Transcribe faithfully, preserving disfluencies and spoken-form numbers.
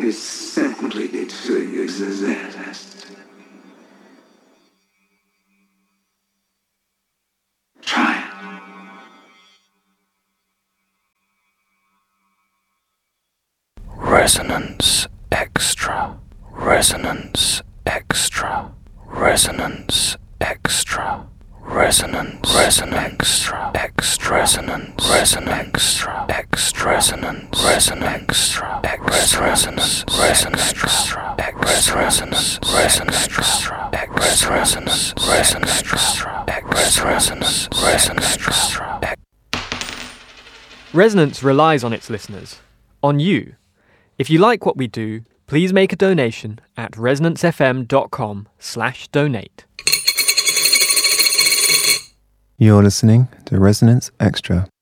is simply to exist. Try it. Resonance Extra. Resonance Extra. Resonance Extra. Resonance Resonance Extra. Resonance Resonance Extra. Resonance Resonance Extra. Resonance Resonance Extra. Resonance Resonance Extra. Resonance Resonance Extra. Resonance Resonance Extra. Resonance relies on its listeners, on you. If you like what we do, please make a donation at resonancefm.com slash donate. You're listening to Resonance Extra.